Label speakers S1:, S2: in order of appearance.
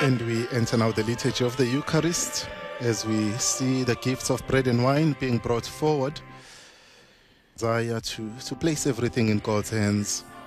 S1: And we enter now the liturgy of the Eucharist as we see the gifts of bread and wine being brought forward. Desire to place everything in God's hands.